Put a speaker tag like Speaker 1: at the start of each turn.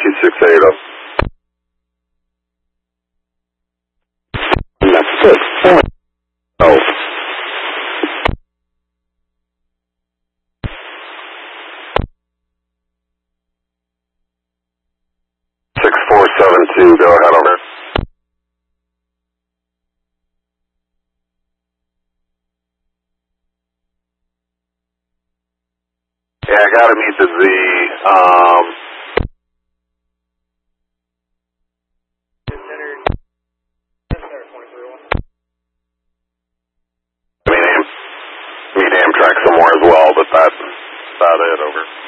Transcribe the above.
Speaker 1: 268. That's good. Oh. 6472, go ahead over. Yeah, I gotta meet the Z. Meet Amtrak somewhere as well, but that's about it, over.